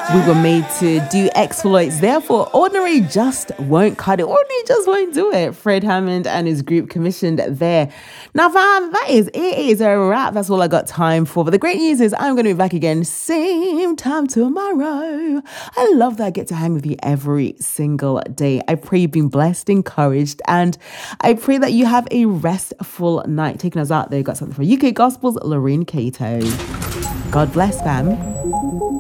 We were made to do exploits, therefore ordinary just won't cut it. Ordinary just won't do it. Fred Hammond and his group commissioned there. Now, fam, it is a wrap. That's all I got time for. But the great news is I'm going to be back again same time tomorrow. I love that I get to hang with you every single day. I pray you've been blessed, encouraged, and I pray that you have a restful night. Taking us out there, got something from UK Gospels, Lorraine Cato. God bless, fam.